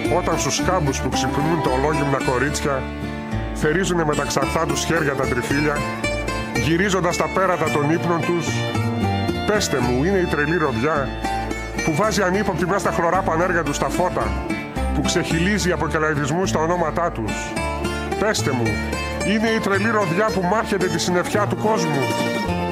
όταν στους κάμπους που ξυπνούν τα ολόγυμνα κορίτσια θερίζουνε με τα ξαρθά τους χέρια τα τριφύλια, γυρίζοντας τα πέρατα των ύπνων τους, πέστε μου, είναι η τρελή ροδιά που βάζει ανύποπτη μέσα στα χλωρά πανέργα τους τα φώτα, που ξεχυλίζει από κελαϊδισμούς τα ονόματά τους. Πέστε μου, είναι η τρελή ροδιά που μάχεται τη συννεφιά του κόσμου.